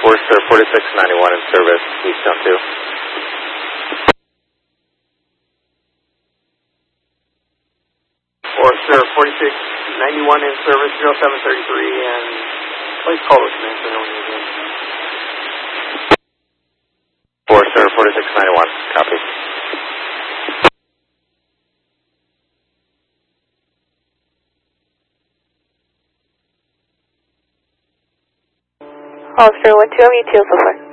Forester 4691 in service, Keystone 2. Forester 4691 in service, 0733, and please call the command center when you're again. Forester 4691, copy. Forester 12, ETL so far.